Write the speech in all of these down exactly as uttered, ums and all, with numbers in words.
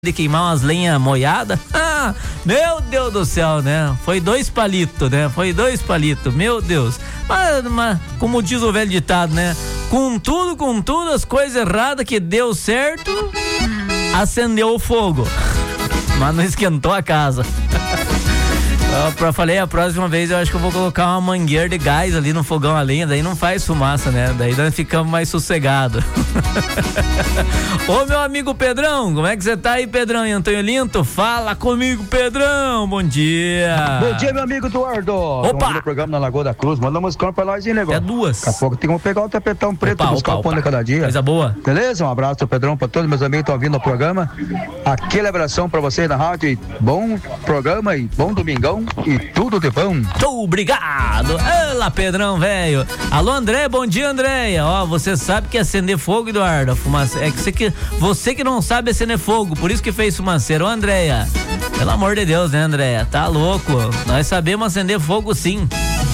de queimar umas lenhas moiadas. Ah, meu Deus do céu, né? Foi dois palitos, né? Foi dois palitos, meu Deus. Mas, mas, como diz o velho ditado, né? Com tudo, com tudo, as coisas erradas que deu certo, acendeu o fogo. Mas não esquentou a casa. Eu falei, a próxima vez eu acho que eu vou colocar uma mangueira de gás ali no fogão a lenha, daí não faz fumaça, né? Daí nós ficamos mais sossegados. Ô, meu amigo Pedrão, como é que você tá aí, Pedrão? E Antônio Linto? Fala comigo, Pedrão, bom dia. Bom dia, meu amigo Eduardo. Opa! No programa na Lagoa da Cruz, manda uma música pra nós, hein, negócio? É duas. Daqui a pouco tem que pegar o tapetão preto, Opa, buscar opa, o pão opa. de cada dia. Coisa boa. Beleza? Um abraço, Pedrão, pra todos meus amigos que estão ouvindo o programa. Aquele abração pra vocês na rádio, e bom programa e bom domingão e tudo de bom. Muito obrigado. Olá, Pedrão, velho. Alô, André, bom dia, Andréia. Ó, você sabe que acender fogo, Eduardo, a fumaça, é que você, que você que não sabe acender fogo, por isso que fez fumaceiro. Ô, Andréia, pelo amor de Deus, né, Andréia? Tá louco. Nós sabemos acender fogo, sim.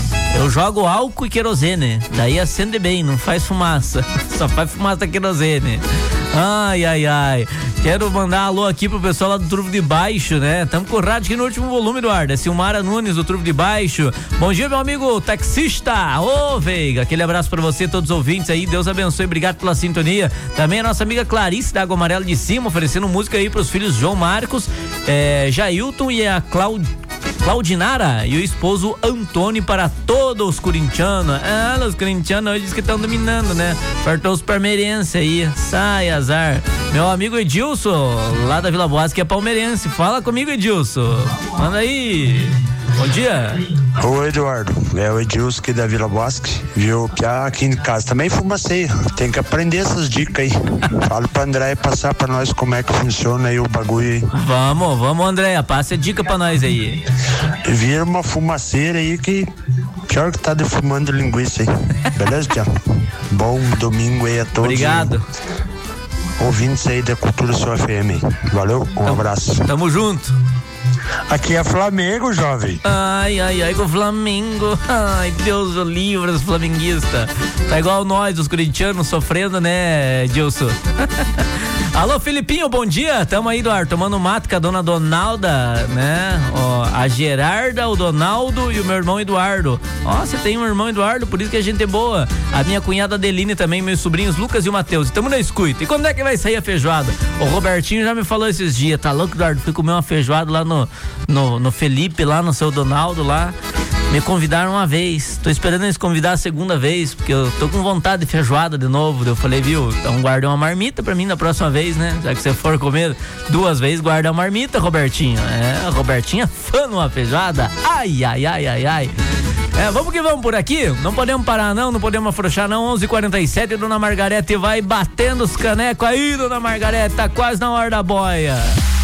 Eu jogo álcool e querosene, daí acende bem, não faz fumaça. Só faz fumaça querosene. Ai, ai, ai. Quero mandar alô aqui pro pessoal lá do Truvo de Baixo, né? Tamo com o rádio aqui no último volume, Eduardo. É Silmara Nunes do Truvo de Baixo. Bom dia, meu amigo taxista. Ô, Veiga, aquele abraço pra você, todos os ouvintes aí. Deus abençoe, obrigado pela sintonia. Também a nossa amiga Clarice da Água Amarela de Cima, oferecendo música aí pros filhos João Marcos, é, Jailton e a Cláudia. Claudinara e o esposo Antônio para todos os corintianos. Ah, os corintianos hoje diz que estão dominando, né? Partou os palmeirenses aí. Sai, azar. Meu amigo Edilson, lá da Vila Boas, que é palmeirense. Fala comigo, Edilson. Manda aí. Bom dia. Oi, Eduardo, é o Edilson aqui da Vila Bosque, viu? Piá aqui em casa também fumaceia, tem que aprender essas dicas aí. Fala pra André passar pra nós como é que funciona aí o bagulho aí. Vamos, vamos, André, passa a dica pra nós aí. Vira uma fumaceira aí que pior que tá defumando linguiça aí, beleza, Tiago? Bom domingo aí a todos. Obrigado. Ouvintes aí da Cultura Sua F M, valeu, um tamo, abraço. Tamo junto. Aqui é Flamengo, jovem. Ai, ai, ai, com o Flamengo. Ai, Deus o livre dos flamenguistas. Tá igual nós, os corintianos, sofrendo, né, Edilson? Alô, Filipinho, bom dia. Tamo aí, Eduardo, tomando mato com a dona Donalda, né? Ó, a Gerarda, o Donaldo e o meu irmão Eduardo. Ó, você tem um irmão Eduardo, por isso que a gente é boa. A minha cunhada Adeline também, meus sobrinhos Lucas e o Matheus. E tamo na escuta. E quando é que vai sair a feijoada? O Robertinho já me falou esses dias. Tá louco, Eduardo? Fui comer uma feijoada lá no, no, no Felipe, lá no seu Donaldo, lá. Me convidaram uma vez, tô esperando eles convidar a segunda vez, porque eu tô com vontade de feijoada de novo. Eu falei, viu, então guarda uma marmita pra mim da próxima vez, né? Já que você for comer duas vezes, guarda uma marmita, Robertinho. É, Robertinho é fã numa feijoada. Ai, ai, ai, ai, ai. É, vamos que vamos por aqui, não podemos parar não, não podemos afrouxar não. Onze e quarenta e sete, Dona Margarete vai batendo os canecos aí, Dona Margarete, tá quase na hora da boia.